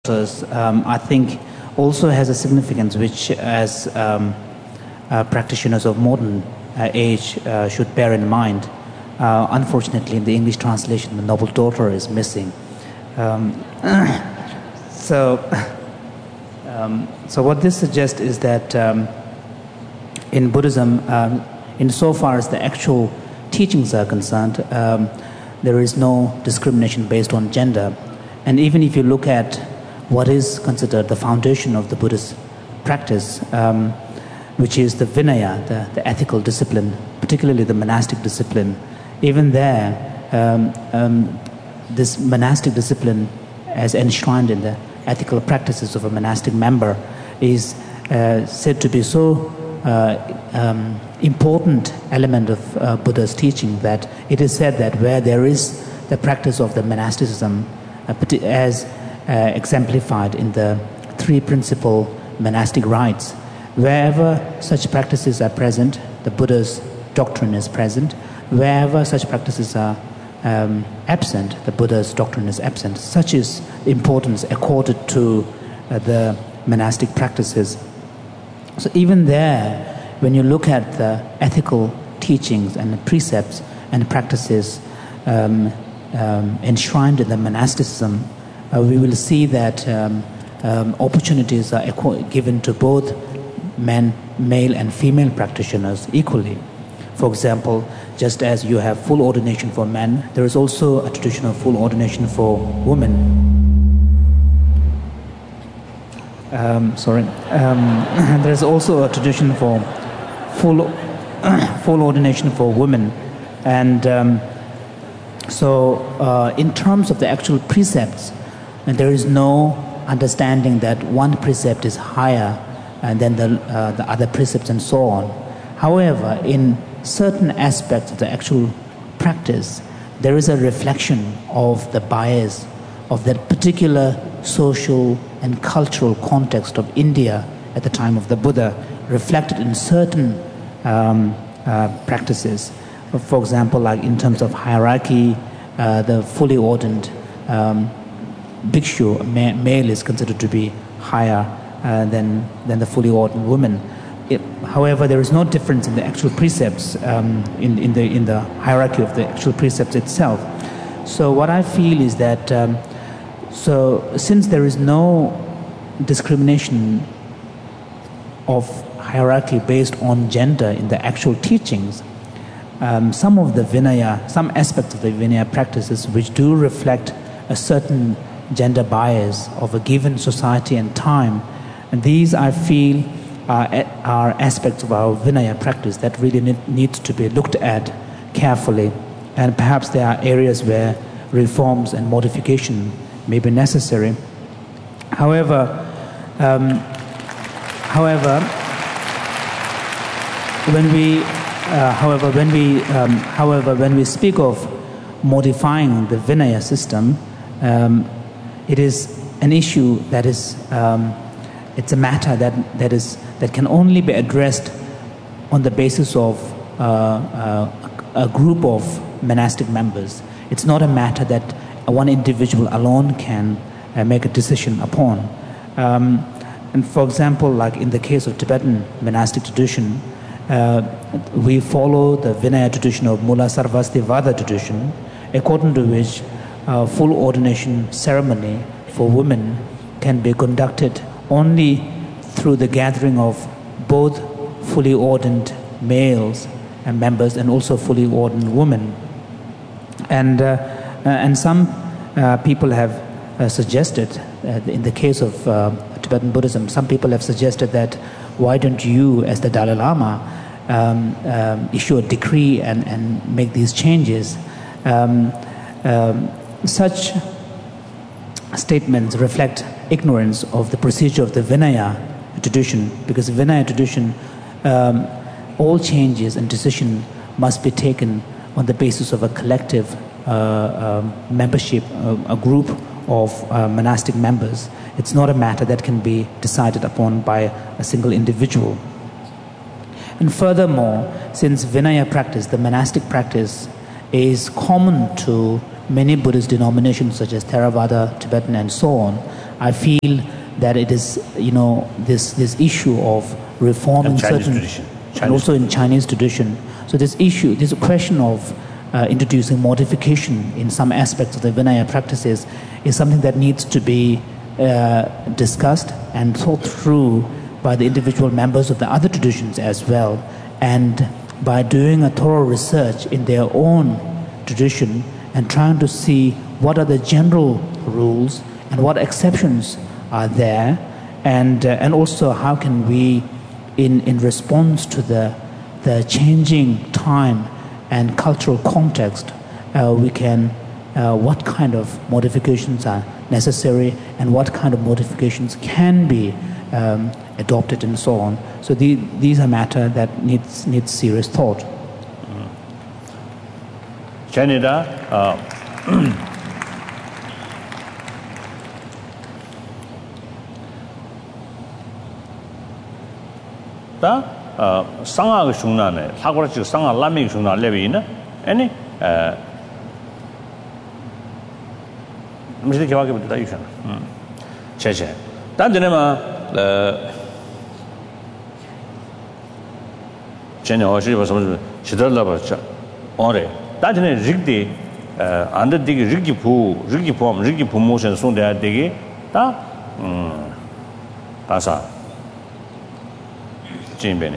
I think also has a significance which, as practitioners of modern age, should bear in mind. Unfortunately, in the English translation, the noble daughter is missing. So, so what this suggests is that in Buddhism, insofar as the actual teachings are concerned, there is no discrimination based on gender. And even if you look at what is considered the foundation of the Buddhist practice, which is the Vinaya, the ethical discipline, particularly the monastic discipline, even there, this monastic discipline, as enshrined in the ethical practices of a monastic member, is said to be so important element of Buddha's teaching that it is said that where there is the practice of the monasticism, as exemplified in the three principal monastic rites, wherever such practices are present, the Buddha's doctrine is present. Wherever such practices are absent, the Buddha's doctrine is absent. Such is the importance accorded to the monastic practices. So even there, when you look at the ethical teachings and the precepts and practices enshrined in the monasticism, we will see that opportunities are given to both male and female practitioners equally. For example, just as you have full ordination for men, there is also a tradition of full ordination for women. There is also a tradition for full ordination for women, and so in terms of the actual precepts, there is no understanding that one precept is higher than the other precepts and so on. However, in certain aspects of the actual practice, there is a reflection of the bias of that particular social and cultural context of India at the time of the Buddha, reflected in certain practices. For example, like in terms of hierarchy, the fully ordained bhikshu, male, is considered to be higher than the fully ordained woman. However, there is no difference in the actual precepts, in the hierarchy of the actual precepts itself. So what I feel is that, so since there is no discrimination of hierarchy based on gender in the actual teachings, some of the Vinaya, some aspects of the Vinaya practices which do reflect a certain gender bias of a given society and time, and these I feel are aspects of our Vinaya practice that really needs to be looked at carefully, and perhaps there are areas where reforms and modification may be necessary. However, when we speak of modifying the Vinaya system, it is an issue that is it's a matter that can only be addressed on the basis of a group of monastic members. It's not a matter that one individual alone can make a decision upon. And for example, like in the case of Tibetan monastic tradition, we follow the Vinaya tradition of Mula Sarvastivada tradition, according to which full ordination ceremony for women can be conducted only through the gathering of both fully ordained males and members and also fully ordained women. And some people have suggested, in the case of Tibetan Buddhism, some people have suggested that why don't you, as the Dalai Lama, issue a decree and make these changes. Such statements reflect ignorance of the procedure of the Vinaya tradition, because Vinaya tradition, all changes and decision must be taken on the basis of a collective membership, a group of monastic members. It's not a matter that can be decided upon by a single individual. And furthermore, since Vinaya practice, the monastic practice, is common to many Buddhist denominations such as Theravada, Tibetan, and so on, I feel that it is, this issue of reforming certain tradition. and also in Chinese tradition. So this question of introducing modification in some aspects of the Vinaya practices is something that needs to be discussed and thought through by the individual members of the other traditions as well, and by doing a thorough research in their own tradition and trying to see what are the general rules and what exceptions are there, and also how can we, in response to the changing time and cultural context, we can what kind of modifications are necessary and what kind of modifications can be adopted and so on. So these are matters that needs serious thought. Canada, 상하가 중나네. 사고라지 상하 라미 중나 레비나. 아니 무슨 개화게 부터 이슈나. 제제. 단전에마 전에 어시 봐서 지들라 봐자. 어래. 단전에 릭디 안데디기 릭기 부모션 손대야 되게 다 가사 진배네.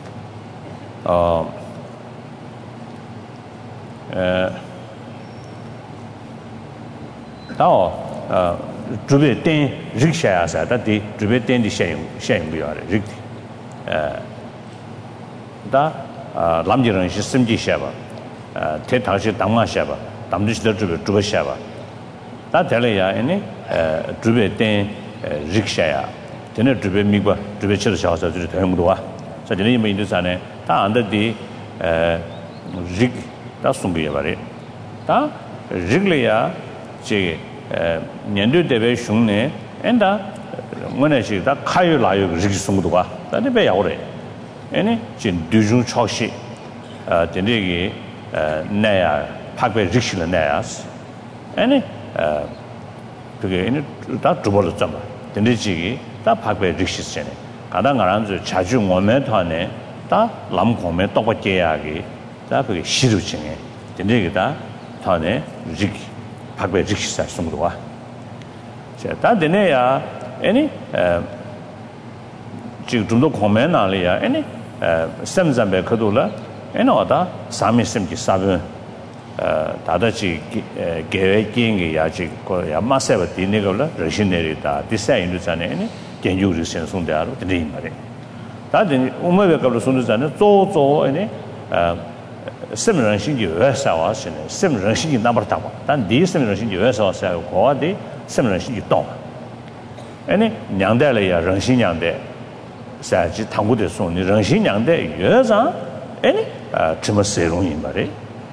주베 땡 릭샤야사 다디 주베 땡디 샤잉부야래 릭 다 람지런 시스템지 샤바 대타시 당마 샤바 담디시더 주베 샤바 다 될래야 아니 주베 땡 릭샤야 전에 주베 미과 주베 치르 샤서 주베 대형도 와 저들이 뭐 인도산에 다 안데디 릭다 숨비야 바래 다 릭래야 제 년도 대배 흉내 엔다 뭐네시 다 카유 라유 릭 숨도 와 다데 배 야오래 아니 진 두중 초시 데네기 나야 박배 릭실은 나야스 아니 그게 다 두벌을 잡아 데네지기 다 박배 릭시스네 가당가란주 자주 오면 타네 다 람고메 똑같게야기 다 그게 시루징에 데네기 다 타네 릭 박배 릭시사 숨도와 자 다데네야 아니 지금 좀더 고면 알이야 아니 샘잠베 그돌라 에노다 사미심기 사변 다다치 계획기행이 야지 거야 마세버 디네걸라 러시네리다 디사인도 전에 아니 견주를 선송대하러 드리 말에 다들 우메베걸로 손주자는 조조 아니 세면신기 외사와시네 세면신기 남버다고 단 디세면신기 외사와서 고아디 세면신기 동 아니 냥대래야 런신냥대 사지 당구대 손이 런신냥대 여자 아니 좀 세롱이 말에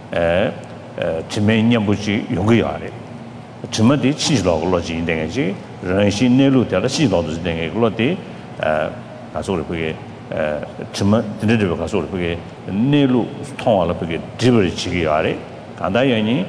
지면념부지 용기야래 지면디 치즈로로 진행하지 런신내로 되라 시도도 진행하고로디 가서를 그게 지면 드네르 가서를 그게 내로 통화를 그게 디버리 지기야래 간다연이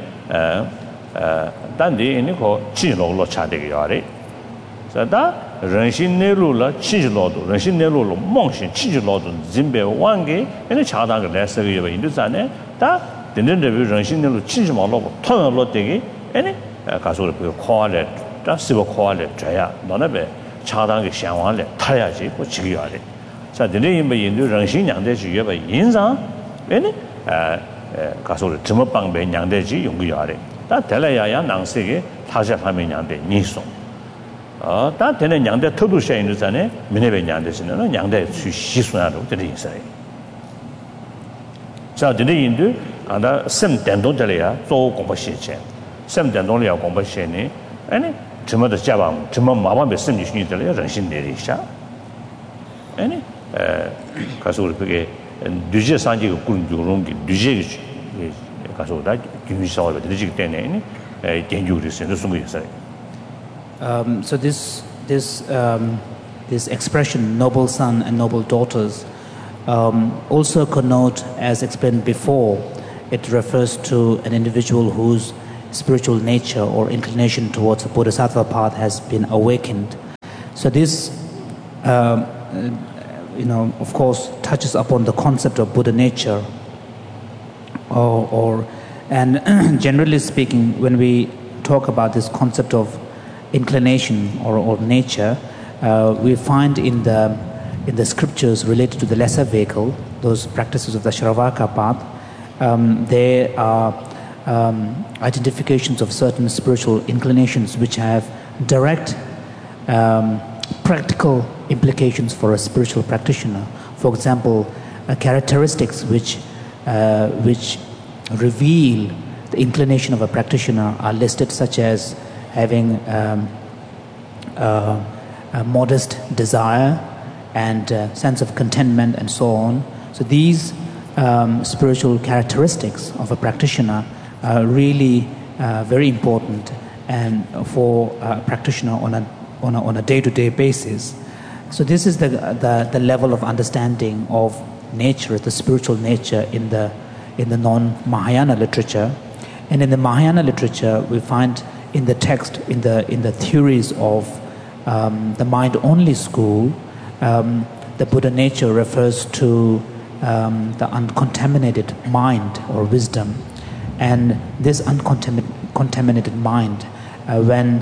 단디 이니고 치즈로로 차대기야래 자다 런신내로라 치즈로도 런신내로로 몽신 치즈로도 진배 왕게 에네 차다가 레서게 인도산에 다 드네르 런신내로 치즈마로 통화로 되게 에네 가서를 그 코알레 다 시버 코알레 줘야 너네베 차당게 상황을 타야지 그 지기야래 자 드네 뭐 인도 런신냥대 주여바 인상 에네 가서를 점방배 냥대지 용기야래 다 될래야야 낭세게 타샤 하면 냥대 니송 다 되는 냥대 터도 샤인도 전에 미네베 냥대시는 냥대 시수나로 되는 있어요. 자, 되는 인도 아다 셈 된동들이야. 조 공부시체. 셈 된동이야 공부시니. 아니, 점어도 잡아. 점어 마음에 셈이 신이들이야. 정신내리샤. 아니, 가서 그게 뉴제 산지가 꾸는 중롱기 뉴제 가서 다 규미사와 되지 때문에 견주를 쓰는 순간 있어요. So this expression, noble son and noble daughters, also connote, as explained before, it refers to an individual who's spiritual nature or inclination towards the bodhisattva path has been awakened. So this, of course, touches upon the concept of Buddha nature. And generally speaking, when we talk about this concept of inclination or nature, we find in the scriptures related to the lesser vehicle, those practices of the Shravaka path, there are identifications of certain spiritual inclinations which have direct practical implications for a spiritual practitioner. For example, characteristics which reveal the inclination of a practitioner are listed, such as having a modest desire and sense of contentment and so on. So these spiritual characteristics of a practitioner are really very important and for a practitioner on a day-to-day basis. So this is the level of understanding of nature, the spiritual nature in the non-Mahayana literature. And in the Mahayana literature, we find in the text, in the theories of the mind-only school, the Buddha nature refers to the uncontaminated mind or wisdom. And this uncontaminated mind, when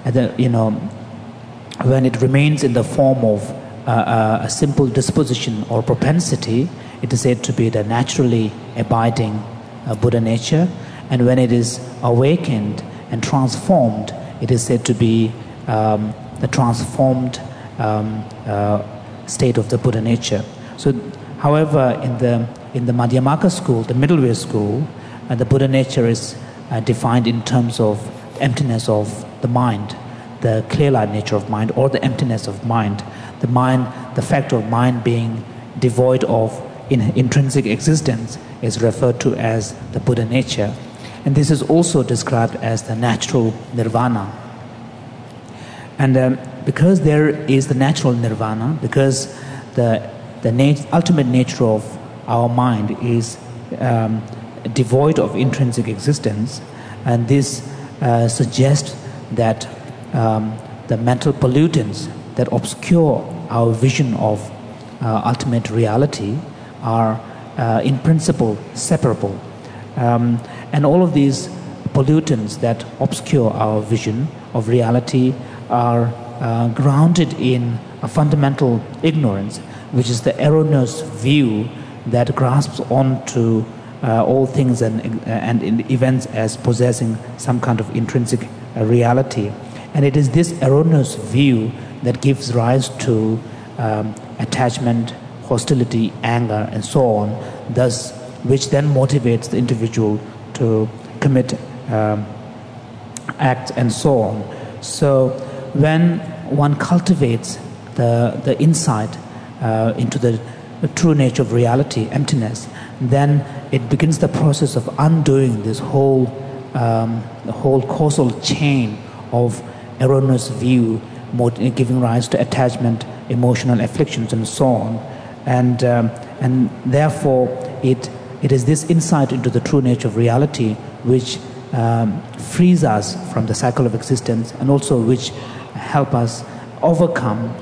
it remains in the form of a simple disposition or propensity, it is said to be the naturally abiding Buddha nature. And when it is awakened and transformed, it is said to be the transformed state of the Buddha nature. So, however, in the Madhyamaka school, the middle way school, the Buddha nature is defined in terms of emptiness of the mind, the clear-light nature of mind, or the emptiness of mind. The fact of mind being devoid of intrinsic existence is referred to as the Buddha nature. And this is also described as the natural nirvana. And because there is the natural nirvana, because the ultimate nature of our mind is devoid of intrinsic existence, and this suggests that the mental pollutants that obscure our vision of ultimate reality are in principle separable. And all of these pollutants that obscure our vision of reality are grounded in a fundamental ignorance, which is the erroneous view that grasps onto all things and events as possessing some kind of intrinsic reality. And it is this erroneous view that gives rise to attachment, hostility, anger, and so on, thus which then motivates the individual to commit acts and so on. So when one cultivates the insight into the true nature of reality, emptiness, then it begins the process of undoing this whole causal chain of erroneous view, giving rise to attachment, emotional afflictions, and so on. And therefore, it is this insight into the true nature of reality which frees us from the cycle of existence, and also which help us overcome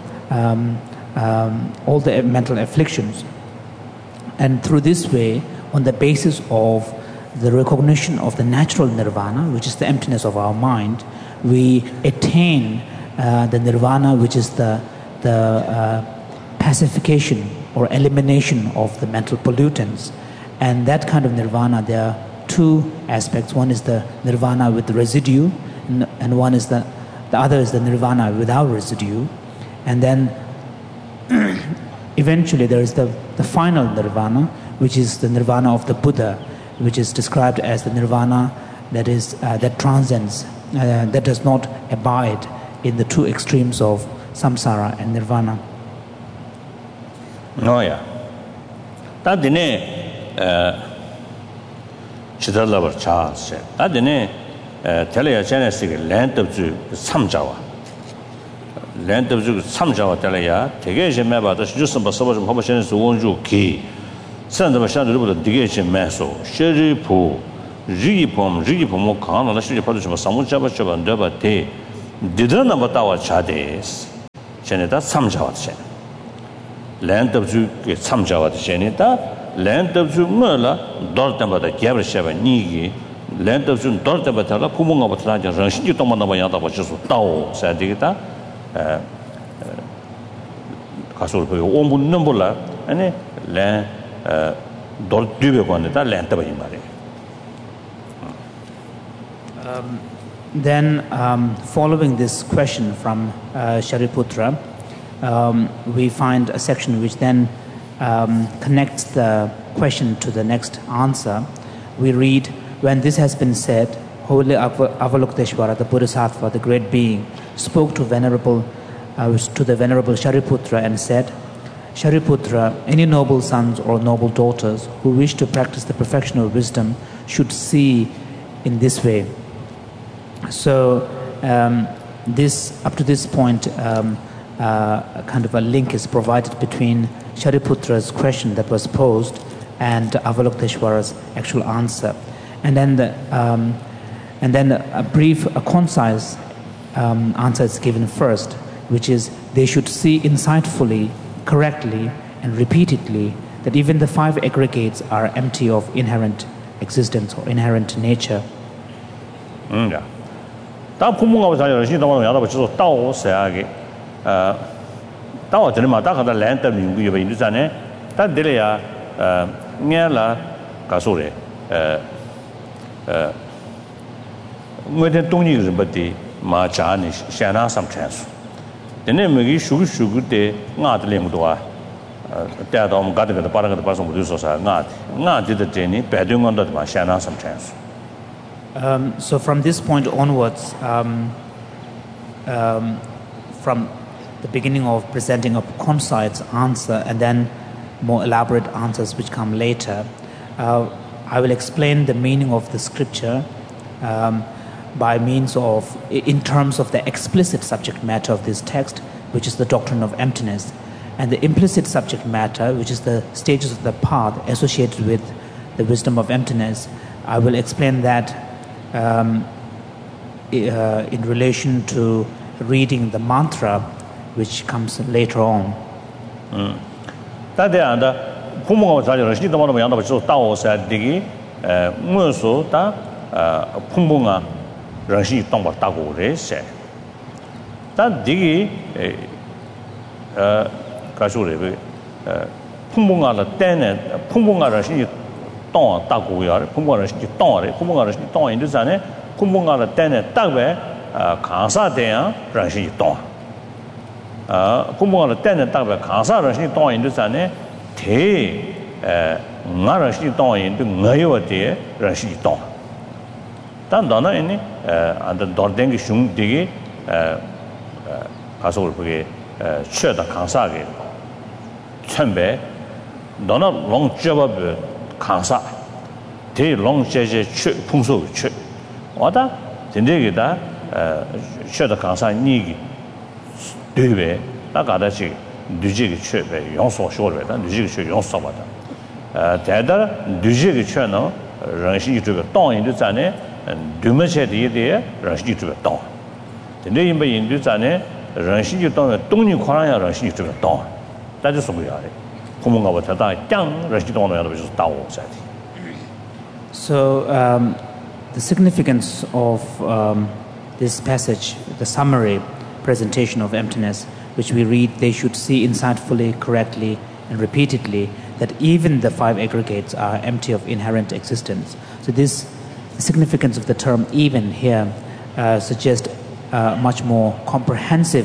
all the mental afflictions. And through this way, on the basis of the recognition of the natural nirvana, which is the emptiness of our mind, we attain the nirvana, which is the pacification or elimination of the mental pollutants. And that kind of nirvana, there are two aspects. One is the nirvana with the residue, and one is the other is the nirvana without residue. And then eventually there is the final nirvana, which is the nirvana of the Buddha, which is described as the nirvana that transcends, that does not abide in the two extremes of samsara and nirvana. No, yeah. That dine chidalabar chas. That dine telaya genesis land of ju samjawa. Land of ju samjawa telaya. Tegation meba the jusum basabas homogeneous wonju ki. Send the machine to the digation meso. Sherry poo. Rigipom, Kana, Shipadu, Samu Java, Deba Day, didn't about our chades. Janeta, some Java. Land of Ju get some Java Janeta, land of Ju Merla, Dortamba, the Gabrisheva Nigi, land of Jun Dortabatala, Pumunga Batlaja, Ranshi Tomanavayata, which is Tao, Sadita, Casul Ombu Numbula, and land Dort Dubegoneta, land of Himari. Then, following this question from Shariputra, we find a section which then connects the question to the next answer. We read, when this has been said, Holy Avalokiteshvara, the Bodhisattva, the great being, spoke to the Venerable Shariputra and said, Shariputra, any noble sons or noble daughters who wish to practice the perfection of wisdom should see in this way. So up to this point, kind of a link is provided between Shariputra's question that was posed and Avalokiteshvara's actual answer, and then a concise answer is given first, which is they should see insightfully, correctly, and repeatedly that even the five aggregates are empty of inherent existence or inherent nature. Yeah. 다 부모가 자녀를 신도만 야다 버쳐 다오 세하게 다오 전에 마다 가다 랜더 민구 여be 인도산에 다 데려야 녀라 가소래 뭐든 동이 그런데 마자니 샤나 삼찬수 데네 먹이 슈구슈구데 나들랭도와 때도 가다가 빠르게 빠서 못 줘서 나지데 데니 배동원도 마 샤나 삼찬수. So from this point onwards, from the beginning of presenting a concise answer and then more elaborate answers which come later, I will explain the meaning of the scripture by means of, in terms of the explicit subject matter of this text, which is the doctrine of emptiness, and the implicit subject matter, which is the stages of the path associated with the wisdom of emptiness. I will explain that in relation to reading the mantra which comes later on. 다대한다 부모가 자녀를 신도만 양다 버쳐 다오사 되기 무엇도 다 풍부가 러시 동바 따고 그래세 다 되기 가수래 풍부가 때는 풍부가 러시 동 따고야 풍부가 러시 동아래 풍부가 러시 동 인도산에 풍부가 때는 딱배 강사대야 러시 동 부모가 때는 딱배 강사 러시 동 인도산에 대 나라시 동인도 나요데 러시 동 단단한 이니 안다 dorden기 슝디기 가서 그게 최다 강사게 천배 너나 롱저버 강사 대 롱제제 풍소 최 와다 진짜게다 최다 강사 니기 되베 나가다시 뉴지기 최배 용소 쇼르다 뉴지기 최 용소 받아 대다 뉴지기 최는 런시这个当印度站呢두메체 디에 런시这个当근데 인베 인도站呢런시就当东尼宽呀런시这个当大家说不要的부모가 보다 짱 런시当的就是当我在 So the significance of this passage, the summary presentation of emptiness, which we read, they should see insightfully, correctly, and repeatedly that even the five aggregates are empty of inherent existence. So this significance of the term even here suggests a much more comprehensive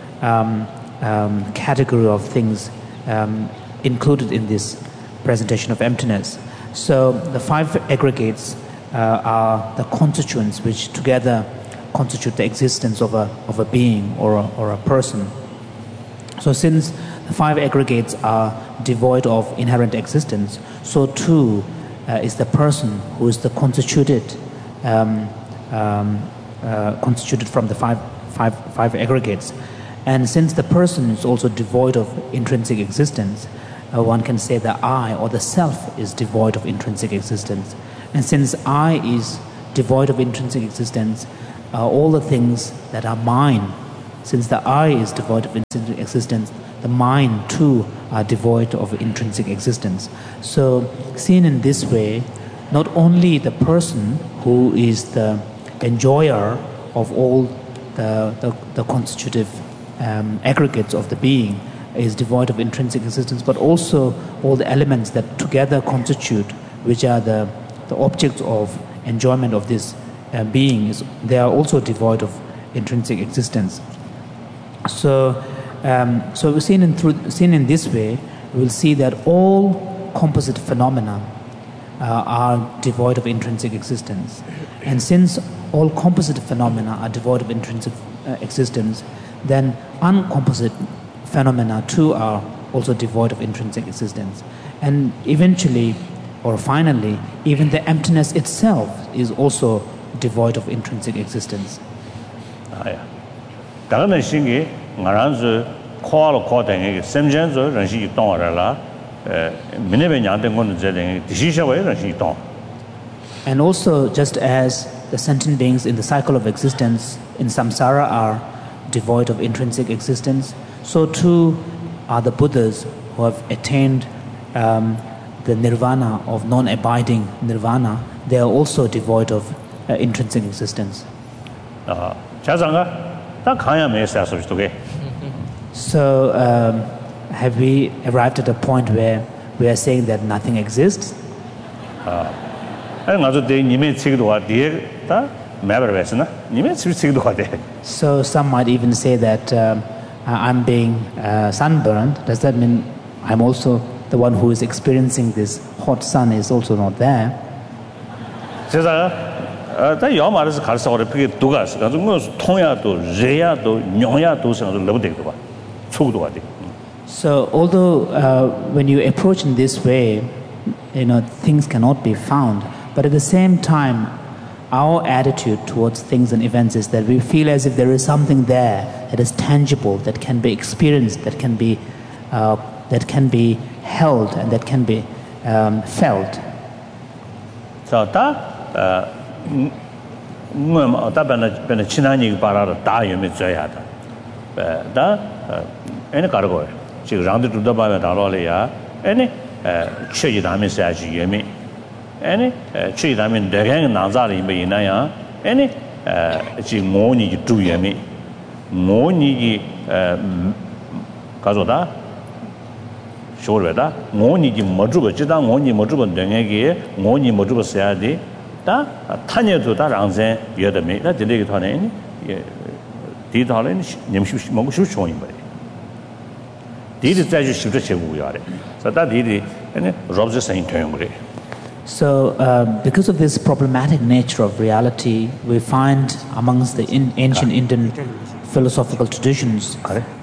category of things included in this presentation of emptiness. So the five aggregates are the constituents which together constitute the existence of a being or a person. So since the five aggregates are devoid of inherent existence, so too is the person who is the constituted from the five aggregates. And since the person is also devoid of intrinsic existence, one can say the I or the self is devoid of intrinsic existence. And since I is devoid of intrinsic existence, all the things that are mine, since the I is devoid of intrinsic existence, the mine too are devoid of intrinsic existence. So seen in this way, not only the person who is the enjoyer of all the constitutive aggregates of the being is devoid of intrinsic existence, but also all the elements that together constitute, which are the objects of enjoyment of this being, they are also devoid of intrinsic existence. So seen in this way, we'll see that all composite phenomena are devoid of intrinsic existence. And since all composite phenomena are devoid of intrinsic existence, then uncomposite phenomena too are also devoid of intrinsic existence. And eventually, or finally, even the emptiness itself is also devoid of intrinsic existence. And also, just as the sentient beings in the cycle of existence in samsara are devoid of intrinsic existence, so too are the Buddhas who have attained the nirvana of non-abiding nirvana. They are also devoid of intrinsic existence. So have we arrived at a point where we are saying that nothing exists? So some might even say that I'm being sunburned. Does that mean I'm also the one who is experiencing this hot sun is also not there? So although when you approach in this way, things cannot be found, but at the same time, our attitude towards things and events is that we feel as if there is something there that is tangible, that can be experienced, that can be held, and that can be felt. So any Chidamin Degang Nazari Bayinaya, any Jimoni to Yemi, Moni Kazoda, Shoreda, Moni Mojuba, Jida, Moni Mojuba Dengagi, Moni Mojuba Seadi, da Tanya to that Ranze, Yadame, that delegate on any Didalin, Yamshu Mogu showing by. Did it as you should have we are. So that did any robs the same term. So, because of this problematic nature of reality, we find amongst the ancient Indian philosophical traditions,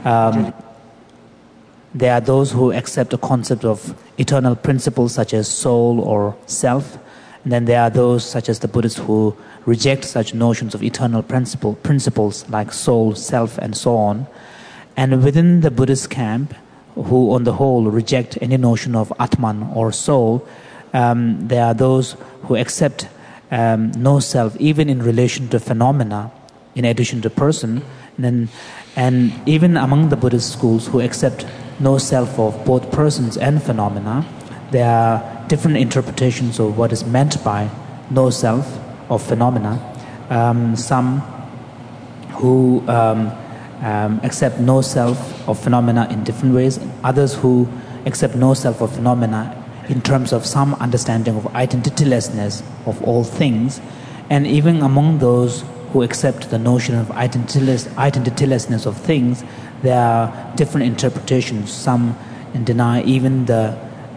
there are those who accept a concept of eternal principles such as soul or self, and then there are those such as the Buddhists who reject such notions of eternal principles like soul, self, and so on. And within the Buddhist camp, who on the whole reject any notion of Atman or soul, there are those who accept no self, even in relation to phenomena, in addition to person. And even among the Buddhist schools who accept no self of both persons and phenomena, there are different interpretations of what is meant by no self of phenomena. Some who accept no self of phenomena in different ways, others who accept no self of phenomena in terms of some understanding of identitylessness of all things. And even among those who accept the notion of identitylessness of things, there are different interpretations. Some deny even the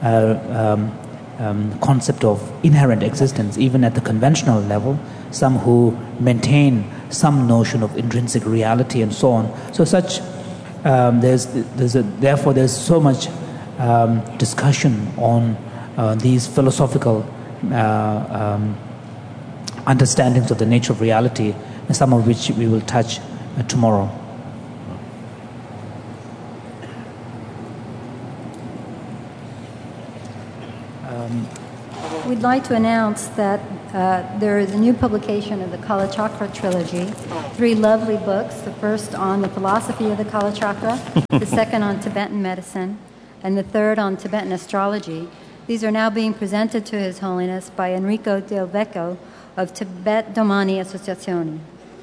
concept of inherent existence, even at the conventional level. Some who maintain some notion of intrinsic reality and so on. So therefore there's so much discussion on these philosophical understandings of the nature of reality, some of which we will touch tomorrow. We'd like to announce that there is a new publication of the Kala Chakra trilogy, 3 lovely books, the first on the philosophy of the Kala Chakra, the second on Tibetan medicine, and the third on Tibetan astrology. These are now being presented to His Holiness by Enrico Del Vecchio of Tibet Domani Associazione.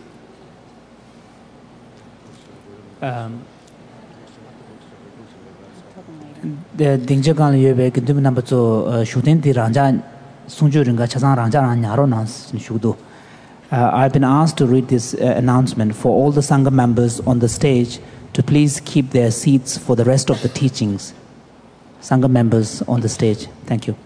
The Dingjagan Yebe Gindum number 2 shooting the Ranja Sunjuringa Chazan Ranja Nyaronans Shudu. I've been asked to read this announcement for all the Sangha members on the stage to please keep their seats for the rest of the teachings. Sangha members on the stage. Thank you.